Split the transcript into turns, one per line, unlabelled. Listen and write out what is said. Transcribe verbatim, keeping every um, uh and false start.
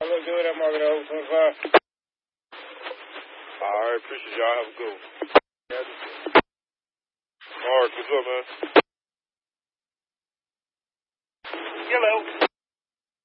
I look good. I'm marking over twenty-five.
All right, appreciate y'all. Have a good one. All right, what's up, man?
Hello.